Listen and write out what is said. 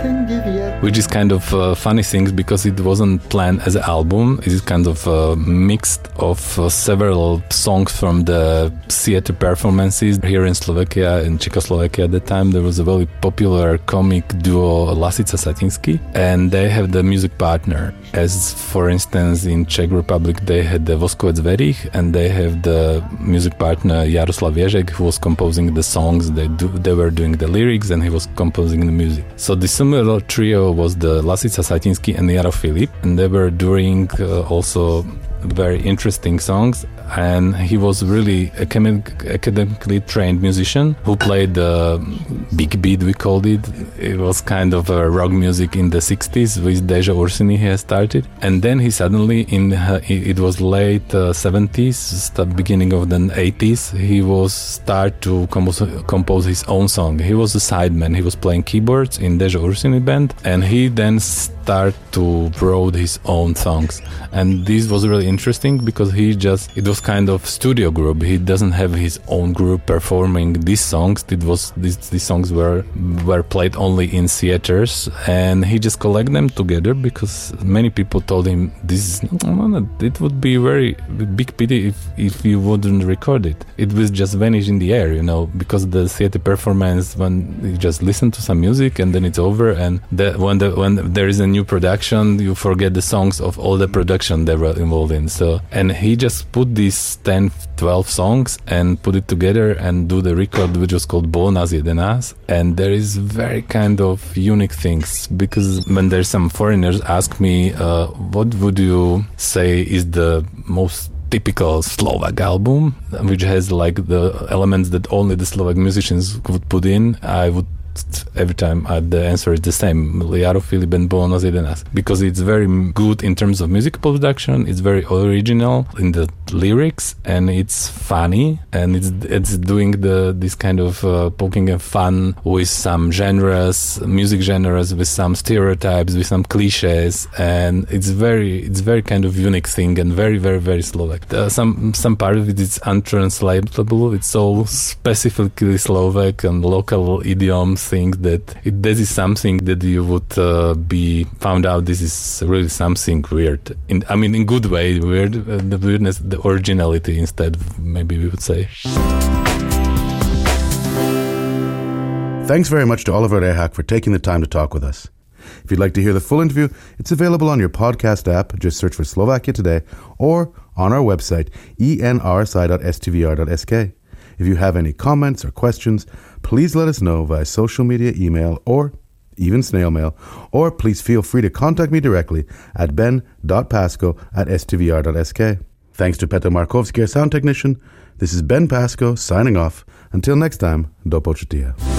which is kind of funny things because it wasn't planned as an album. It is kind of mixed of several songs from the theater performances here in Slovakia, in Czechoslovakia at the time. There was a very popular comic duo Lasica Satinsky, and they have the music partner. As for instance, in Czech Republic, they had the Voskovec Verich, and they have the music partner Jaroslav Ježek, who was composing the songs. They were doing the lyrics, and he was composing the music. So the similar trio was the Lasica Satinsky and Jaro Filip, and they were doing also very interesting songs. And he was really academically trained musician who played the big beat, we called it. It was kind of rock music in the 60s with Deja Ursini he had started. And then he suddenly, it was late 70s, beginning of the 80s, he was start to compose his own song. He was a sideman. He was playing keyboards in Deja Ursini band, and he then start to wrote his own songs. And this was really interesting because it was kind of studio group. He doesn't have his own group performing these songs. These songs were played only in theaters, and he just collect them together because many people told him it would be very big pity if you wouldn't record it. It will just vanish in the air, because the theater performance, when you just listen to some music and then it's over, and when there is a new production, you forget the songs of all the production they were involved in. So, and he just put these 10, 12 songs and put it together and do the record, which was called Bolo nás jede nás. And there is very kind of unique things, because when there's some foreigners ask me, what would you say is the most typical Slovak album, which has like the elements that only the Slovak musicians would put in, I would every time the answer is the same: Jaro Filip and Bolo nás jede nás, because it's very good in terms of musical production. It's very original in the lyrics, and it's funny, and it's doing this kind of poking and fun with some music genres, with some stereotypes, with some cliches, and it's very kind of unique thing, and very, very, very Slovak. Some part of it is untranslatable. It's so specifically Slovak and local idioms, things that this is something that you would be found out. This is really something weird. In good way, weird. The weirdness, the originality instead, maybe we would say. Thanks very much to Oliver Rehak for taking the time to talk with us. If you'd like to hear the full interview, it's available on your podcast app. Just search for Slovakia Today, or on our website, enrsi.stvr.sk. If you have any comments or questions, please let us know via social media, email, or even snail mail, or please feel free to contact me directly at ben.pasco@stvr.sk. Thanks to Petr Markovsky, our sound technician. This is Ben Pasco signing off. Until next time, do počutia.